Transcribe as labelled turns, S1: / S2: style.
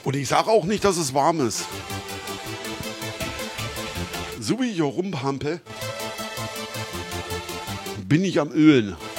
S1: Und ich sage auch nicht, dass es warm ist. So wie ich hier rumhampel, bin ich am Ölen.